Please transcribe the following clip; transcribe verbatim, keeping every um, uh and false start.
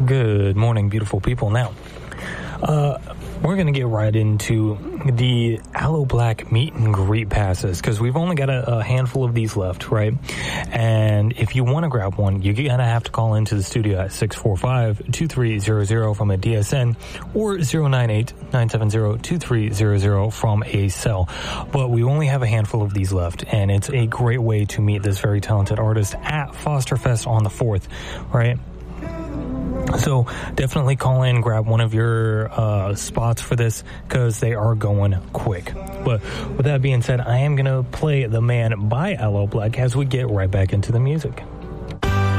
Good morning, beautiful people. Now, uh, we're going to get right into the Aloe Blacc meet and greet passes because we've only got a, a handful of these left, right? And if you want to grab one, you're going to have to call into the studio at six four five, two three zero zero from a D S N or zero nine eight, nine seven zero, two three zero zero from a cell. But we only have a handful of these left, and it's a great way to meet this very talented artist at Fosterfest on the fourth, right? So definitely call in, grab one of your uh, spots for this because they are going quick. But with that being said, I am going to play The Man by Aloe Blacc as we get right back into the music.